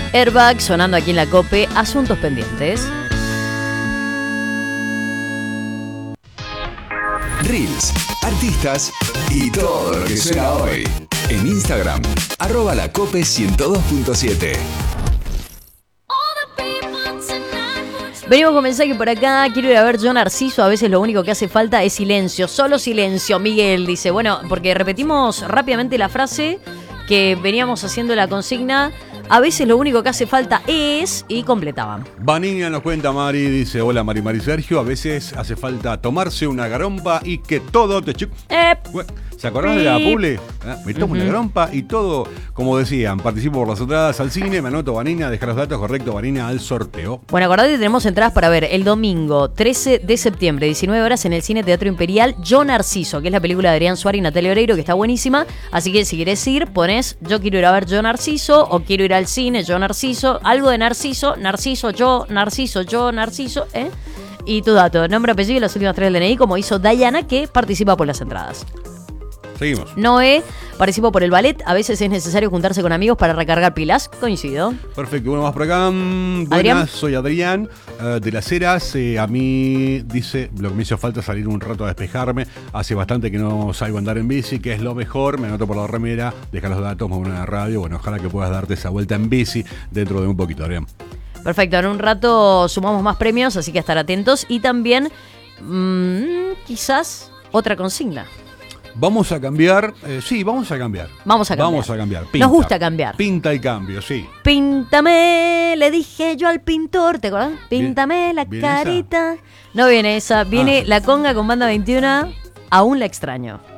Airbag sonando aquí en la COPE. Asuntos pendientes. Reels, artistas y todo lo que suena hoy. En Instagram, @lacope102.7. Venimos con mensaje por acá. Quiero ir a ver Yo Narciso. A veces lo único que hace falta es silencio. Solo silencio, Miguel dice. Bueno, porque repetimos rápidamente la frase que veníamos haciendo la consigna. A veces lo único que hace falta es... Y completaban. Vanina nos cuenta, Mari, dice, hola Mari Sergio, a veces hace falta tomarse una garompa y que todo te... ¿Se acordaron de la publi? Me tomo una garompa y todo, como decían, participo por las entradas al cine, me anoto Vanina, deja los datos correctos, Vanina, al sorteo. Bueno, acordate que tenemos entradas para ver el domingo 13 de septiembre, 19 horas, en el Cine Teatro Imperial, Yo Narciso, que es la película de Adrián Suárez y Natalia Oreiro, que está buenísima. Así que si querés ir, pones yo quiero ir a ver Yo Narciso, o quiero ir al cine, Yo Narciso, algo de Narciso, yo, y tu dato, nombre, apellido y las últimas 3 del DNI, como hizo Dayana, que participa por las entradas. Seguimos. Noé, participo por el ballet. A veces es necesario juntarse con amigos para recargar pilas. Coincido. Perfecto, bueno, más por acá. Buenas, soy Adrián, de Las Heras. A mí, dice, lo que me hizo falta es salir un rato a despejarme. Hace bastante que no salgo a andar en bici, que es lo mejor. Me anoto por la remera, deja los datos, me uno a la radio. Bueno, ojalá que puedas darte esa vuelta en bici dentro de un poquito, Adrián. Perfecto, en un rato sumamos más premios, así que estar atentos. Y también, quizás, otra consigna. Vamos a cambiar, sí, vamos a cambiar. Vamos a cambiar. Pinta. Nos gusta cambiar. Pinta y cambio, sí. Píntame, le dije yo al pintor, ¿te acuerdas? Píntame la carita. Esa? No viene esa, viene la conga con Banda 21, aún la extraño.